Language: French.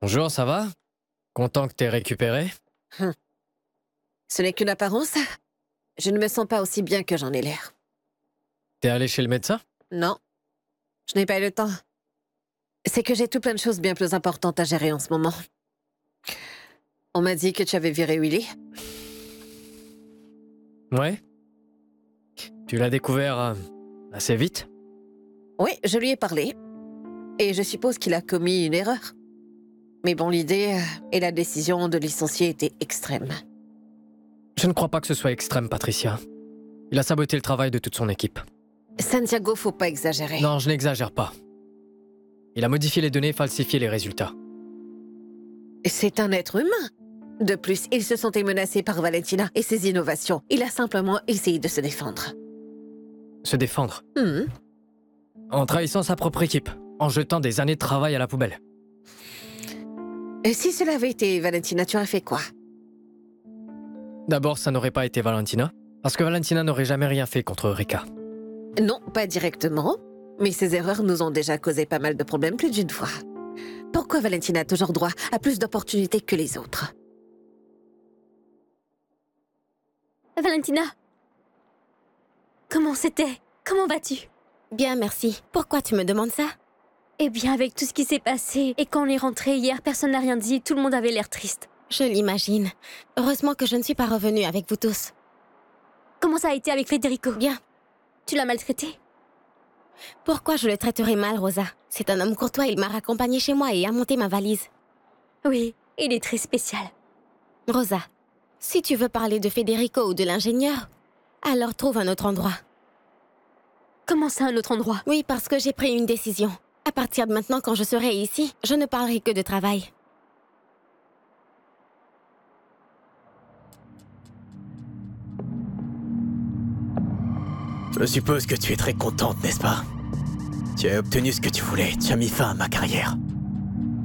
Bonjour, ça va? Content que t'aies récupéré? Hum. Ce n'est qu'une apparence. Je ne me sens pas aussi bien que j'en ai l'air. T'es allé chez le médecin? Non, je n'ai pas eu le temps. C'est que j'ai tout plein de choses bien plus importantes à gérer en ce moment. On m'a dit que tu avais viré Willy. Ouais. Tu l'as découvert assez vite? Oui, je lui ai parlé. Et je suppose qu'il a commis une erreur. Mais bon, l'idée et la décision de licencier étaient extrêmes. Je ne crois pas que ce soit extrême, Patricia. Il a saboté le travail de toute son équipe. Santiago, faut pas exagérer. Non, je n'exagère pas. Il a modifié les données et falsifié les résultats. C'est un être humain. De plus, il se sentait menacé par Valentina et ses innovations. Il a simplement essayé de se défendre. Se défendre. Hmm. En trahissant sa propre équipe. En jetant des années de travail à la poubelle. Et si cela avait été Valentina, tu aurais fait quoi? D'abord, ça n'aurait pas été Valentina. Parce que Valentina n'aurait jamais rien fait contre Eureka. Non, pas directement. Mais ces erreurs nous ont déjà causé pas mal de problèmes plus d'une fois. Pourquoi Valentina a toujours droit à plus d'opportunités que les autres? Valentina, comment c'était? Comment vas-tu? Bien, merci. Pourquoi tu me demandes ça? Eh bien, avec tout ce qui s'est passé, et quand on est rentré hier, personne n'a rien dit, tout le monde avait l'air triste. Je l'imagine. Heureusement que je ne suis pas revenue avec vous tous. Comment ça a été avec Federico? Bien. Tu l'as maltraité? Pourquoi je le traiterais mal, Rosa? C'est un homme courtois, il m'a raccompagnée chez moi et a monté ma valise. Oui, il est très spécial. Rosa, si tu veux parler de Federico ou de l'ingénieur, alors trouve un autre endroit. Comment ça, un autre endroit? Oui, parce que j'ai pris une décision. À partir de maintenant, quand je serai ici, je ne parlerai que de travail. Je suppose que tu es très contente, n'est-ce pas? Tu as obtenu ce que tu voulais, tu as mis fin à ma carrière.